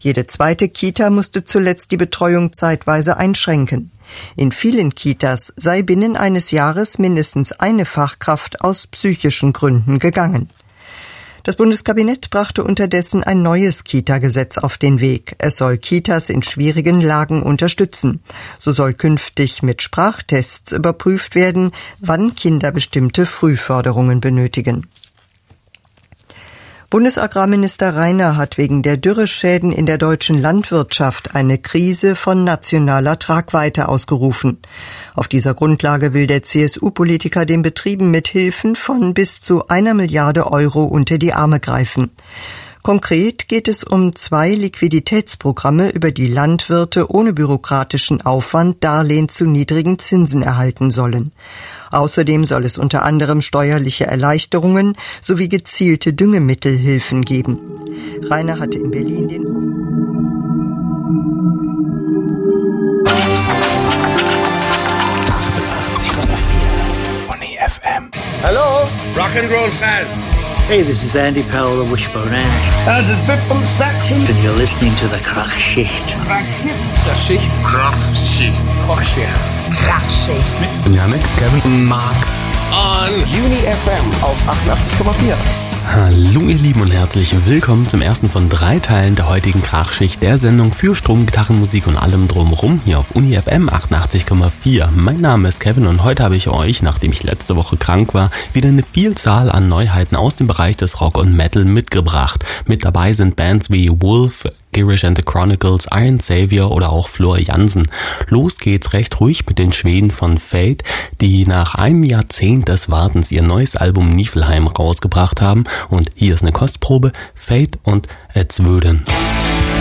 Jede zweite Kita musste zuletzt die Betreuung zeitweise einschränken. In vielen Kitas sei binnen eines Jahres mindestens eine Fachkraft aus psychischen Gründen gegangen. Das Bundeskabinett brachte unterdessen ein neues Kita-Gesetz auf den Weg. Es soll Kitas in schwierigen Lagen unterstützen. So soll künftig mit Sprachtests überprüft werden, wann Kinder bestimmte Frühförderungen benötigen. Bundesagrarminister Rainer hat wegen der Dürreschäden in der deutschen Landwirtschaft eine Krise von nationaler Tragweite ausgerufen. Auf dieser Grundlage will der CSU-Politiker den Betrieben mit Hilfen von bis zu 1 Milliarde Euro unter die Arme greifen. Konkret geht es um 2 Liquiditätsprogramme, über die Landwirte ohne bürokratischen Aufwand Darlehen zu niedrigen Zinsen erhalten sollen. Außerdem soll es unter anderem steuerliche Erleichterungen sowie gezielte Düngemittelhilfen geben. Rainer hatte in Berlin den Uni FM. Hello, Rock'n'Roll fans. Hey, this is Andy Powell of Wishbone Ash. Das ist Wippum Section. And you're listening to the Krachschicht. Krachschicht. Krachschicht. Krachschicht. Mit Janik, Kevin, Mark. On Uni FM auf 88,4. Hallo ihr Lieben und herzlich willkommen zum ersten von 3 Teilen der heutigen Krachschicht, der Sendung für Strom, Gitarrenmusik und allem drumherum hier auf Uni FM 88,4. Mein Name ist Kevin und heute habe ich euch, nachdem ich letzte Woche krank war, wieder eine Vielzahl an Neuheiten aus dem Bereich des Rock und Metal mitgebracht. Mit dabei sind Bands wie Wolf, Girish and the Chronicles, Iron Savior oder auch Floor Jansen. Los geht's recht ruhig mit den Schweden von Fate, die nach einem Jahrzehnt des Wartens ihr neues Album Niflheim rausgebracht haben. Und hier ist eine Kostprobe, Fate und Edswöden.